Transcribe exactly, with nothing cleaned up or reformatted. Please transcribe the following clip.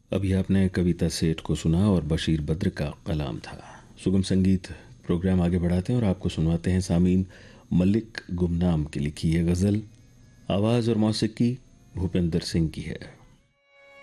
अभी आपने कविता सेठ को सुना और बशीर बद्र का कलाम था। सुगम संगीत प्रोग्राम आगे बढ़ाते हैं और आपको सुनवाते हैं सामीन मलिक गुमनाम की लिखी ये गज़ल। आवाज़ और मौसीकी भूपेंद्र सिंह की है।